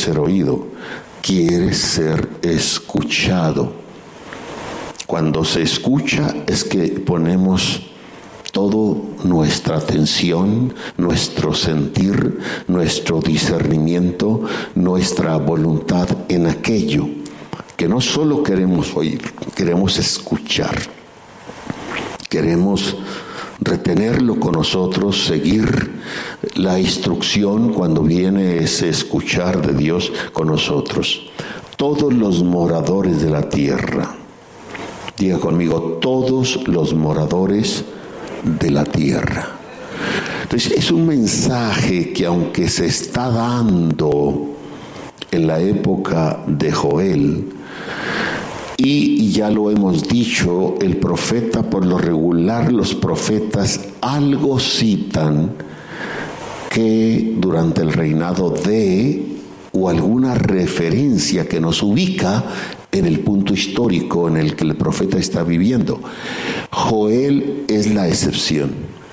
ser oído, quiere ser escuchado. Cuando se escucha es que ponemos toda nuestra atención, nuestro sentir, nuestro discernimiento, nuestra voluntad en aquello que no solo queremos oír, queremos escuchar. Queremos retenerlo con nosotros, seguir la instrucción cuando viene ese escuchar de Dios con nosotros. Todos los moradores de la tierra, diga conmigo, todos los moradores de la tierra. Entonces es un mensaje que aunque se está dando en la época de Joel, y ya lo hemos dicho, el profeta, por lo regular los profetas algo citan que durante el reinado de, o alguna referencia que nos ubica en el punto histórico en el que el profeta está viviendo. Joel es la excepción.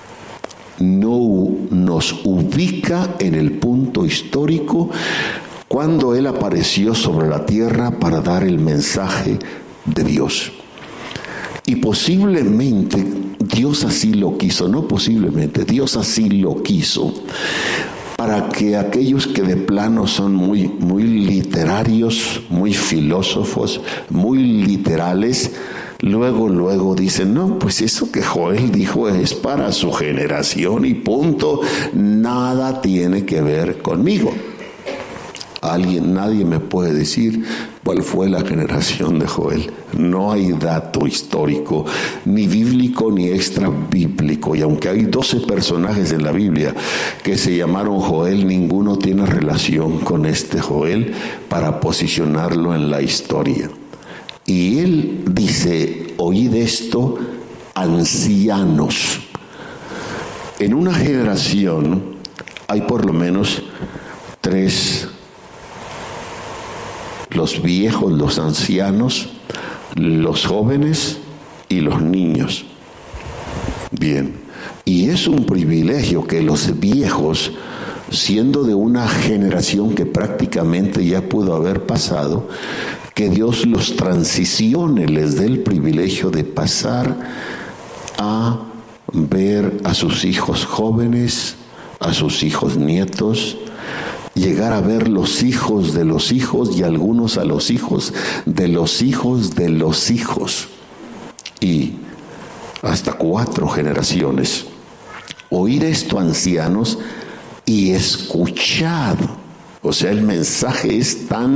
No nos ubica en el punto histórico cuando él apareció sobre la tierra para dar el mensaje de Dios. Y posiblemente Dios así lo quiso, no posiblemente, Dios así lo quiso, para que aquellos que de plano son muy literarios, muy filósofos, muy literales, luego dicen, no, pues eso que Joel dijo es para su generación y punto, nada tiene que ver conmigo. Nadie me puede decir cuál fue la generación de Joel. No hay dato histórico, ni bíblico ni extra bíblico. Y aunque hay 12 personajes en la Biblia que se llamaron Joel, ninguno tiene relación con este Joel para posicionarlo en la historia. Y él dice, oíd esto, ancianos. En una generación hay por lo menos 3: los viejos, los ancianos, los jóvenes y los niños. Bien, y es un privilegio que los viejos, siendo de una generación que prácticamente ya pudo haber pasado, que Dios los transicione, les dé el privilegio de pasar a ver a sus hijos jóvenes, a sus hijos nietos, llegar a ver los hijos de los hijos y algunos a los hijos de los hijos de los hijos, y hasta 4 generaciones. Oír esto, ancianos, y escuchad. O sea, el mensaje es tan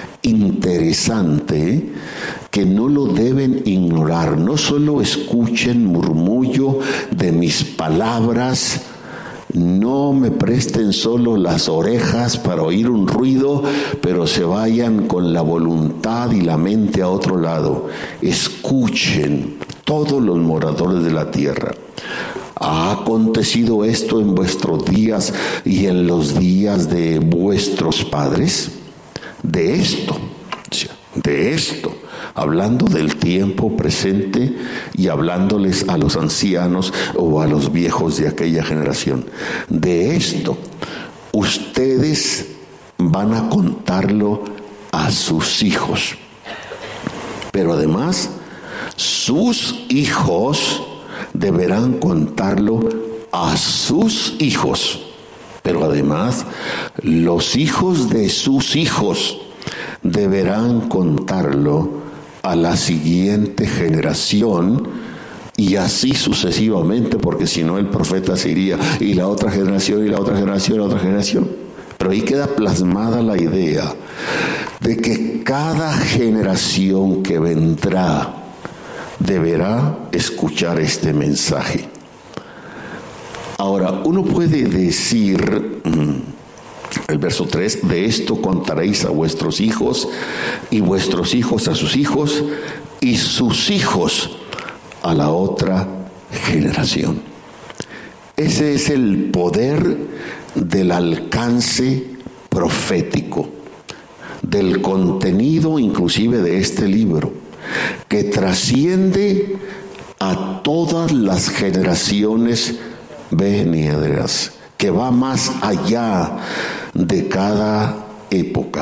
interesante que no lo deben ignorar. No solo escuchen murmullo de mis palabras, no me presten solo las orejas para oír un ruido, pero se vayan con la voluntad y la mente a otro lado. Escuchen, todos los moradores de la tierra. ¿Ha acontecido esto en vuestros días y en los días de vuestros padres? De esto, hablando del tiempo presente y hablándoles a los ancianos o a los viejos de aquella generación. De esto, ustedes van a contarlo a sus hijos. Pero además, sus hijos deberán contarlo a sus hijos. Pero además, los hijos de sus hijos deberán contarlo a la siguiente generación, y así sucesivamente, porque si no el profeta se iría, y la otra generación, y la otra generación, y la otra generación. Pero ahí queda plasmada la idea de que cada generación que vendrá deberá escuchar este mensaje. Ahora, uno puede decir, el verso 3, de esto contaréis a vuestros hijos, y vuestros hijos a sus hijos, y sus hijos a la otra generación. Ese es el poder del alcance profético, del contenido inclusive de este libro, que trasciende a todas las generaciones venideras, que va más allá de cada época.